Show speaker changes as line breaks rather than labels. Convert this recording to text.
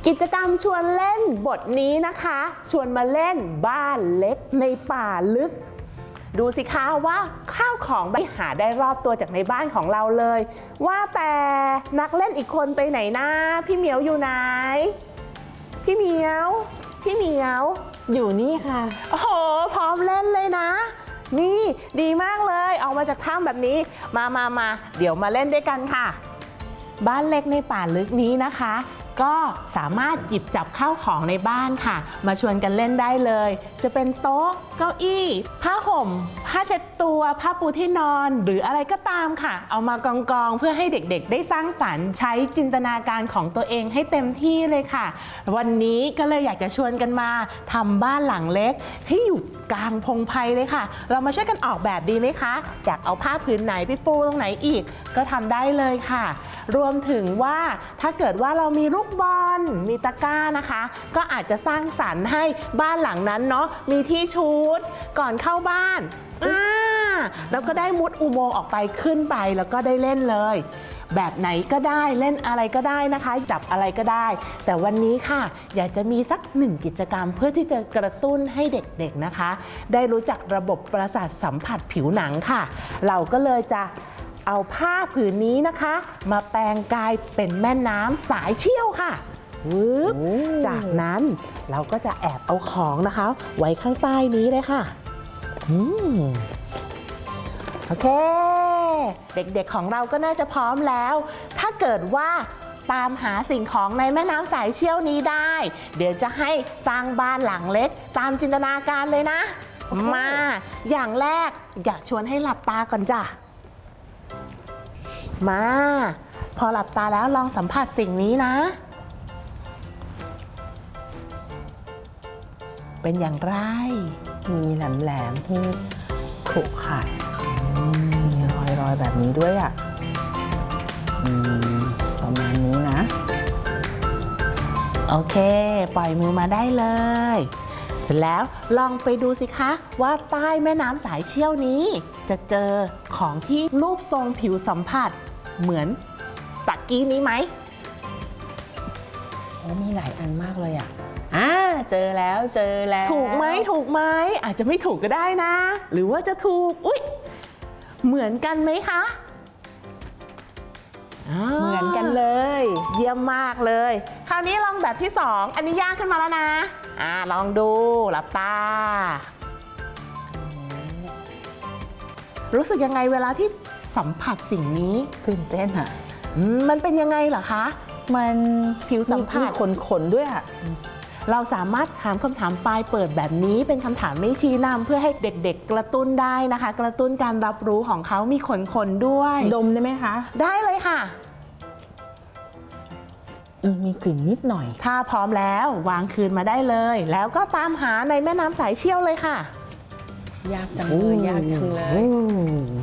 กิจกรรมชวนเล่นบทนี้นะคะชวนมาเล่นบ้านเล็กในป่าลึกดูสิคะว่าข้าวของไปหาได้รอบตัวจากในบ้านของเราเลยว่าแต่นักเล่นอีกคนไปไหนนะพี่เหมียวอยู่ไหนพี่เหมียว
อยู่นี่ค่ะ
โอ้โหพร้อมเล่นเลยนะนี่ดีมากเลยออกมาจากถ้ำแบบนี้มาเดี๋ยวมาเล่นด้วยกันค่ะบ้านเล็กในป่าลึกนี้นะคะก็สามารถหยิบจับข้าวของในบ้านค่ะมาชวนกันเล่นได้เลยจะเป็นโต๊ะเก้าอี้ผ้าห่มผ้าเช็ดตัวผ้าปูที่นอนหรืออะไรก็ตามค่ะเอามากองเพื่อให้เด็กๆได้สร้างสรรค์ใช้จินตนาการของตัวเองให้เต็มที่เลยค่ะวันนี้ก็เลยอยากจะชวนกันมาทำบ้านหลังเล็กที่อยู่กลางพงไพรเลยค่ะเรามาช่วยกันออกแบบดีไหมคะอยากเอาผ้าพื้นไหนไปปูตรงไหนอีกก็ทำได้เลยค่ะรวมถึงว่าถ้าเกิดว่าเรามีลูกบอลมีตะกร้านะคะก็อาจจะสร้างสรรค์ให้บ้านหลังนั้นเนาะมีที่ชุดก่อนเข้าบ้านแล้วก็ได้มุดอุโมงค์ออกไปขึ้นไปแล้วก็ได้เล่นเลยแบบไหนก็ได้เล่นอะไรก็ได้นะคะจับอะไรก็ได้แต่วันนี้ค่ะอยากจะมีสัก1กิจกรรมเพื่อที่จะกระตุ้นให้เด็กๆนะคะได้รู้จักระบบประสาทสัมผัสผิวหนังค่ะเราก็เลยจะเอาผ้าผืนนี้นะคะมาแปลงกายเป็นแม่น้ำสายเชี่ยวค่ะจากนั้นเราก็จะแอบเอาของนะคะไว้ข้างใต้นี้เลยค่ะโอเคเด็กๆของเราก็น่าจะพร้อมแล้วถ้าเกิดว่าตามหาสิ่งของในแม่น้ำสายเชี่ยวนี้ได้เดี๋ยวจะให้สร้างบ้านหลังเล็กตามจินตนาการเลยนะมาอย่างแรกอยากชวนให้หลับตาก่อนจ้ะมาพอหลับตาแล้วลองสัมผัสสิ่งนี้นะเป็นอย่างไร
มีแหลมๆที่ขรุขระมีรอยแบบนี้ด้วยอ่ะประมาณนี้นะ
โอเคปล่อยมือมาได้เลยเสร็จแล้วลองไปดูสิคะว่าใต้แม่น้ำสายเชี่ยวนี้จะเจอของที่รูปทรงผิวสัมผัสเหมือนตะกี้นี้ไหม
โอ้มีหลายอันมากเลยอ่ะเจอแล้ว
ถูกไหมอาจจะไม่ถูกก็ได้นะหรือว่าจะถูกอุ๊ยเหมือนกันไหมคะ
เหมือนกันเลย
เยี่ยมมากเลยคราวนี้ลองแบบที่2อันนี้ยากขึ้นมาแล้วนะลองดูหลับตารู้สึกยังไงเวลาที่สัมผัสสิ่งนี้
ตื่นเต้นอ่ะ
มันเป็นยังไงเหรอคะ
มัน
ผิวสัมผัส
ขนด้วยอ่ะ
เราสามารถถามคำถามปลายเปิดแบบนี้เป็นคำถามไม่ชี้นำเพื่อให้เด็กๆกระตุ้นได้นะคะกระตุ้นการรับรู้ของเขามีขนด้วย
ดมได้ไหมคะ
ได้เลยค่ะ
มีกลิ่นนิดหน่อย
ถ้าพร้อมแล้ววางคืนมาได้เลยแล้วก็ตามหาในแม่น้ำสายเชี่ยวเลยค่ะ
ยากจังเลย